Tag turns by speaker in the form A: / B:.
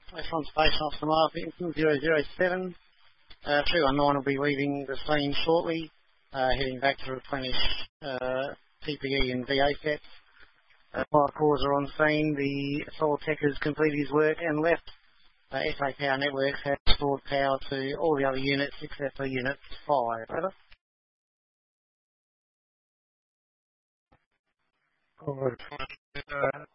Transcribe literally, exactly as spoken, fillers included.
A: F one station off the mark, zero zero seven. Uh, three one nine will be leaving the scene shortly, uh, heading back to replenish uh, P P E and V A sets. Uh, Fire corps are on scene. The Solar Tech has completed his work and left. Uh, S A Power Networks has stored power to all the other units except for Unit five. Over.
B: Good. Uh,